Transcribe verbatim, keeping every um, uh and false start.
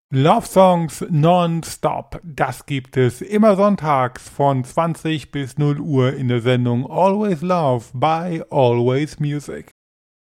Love Songs nonstop. Das gibt es immer sonntags von zwanzig bis null Uhr in der Sendung Always Love by Always Music.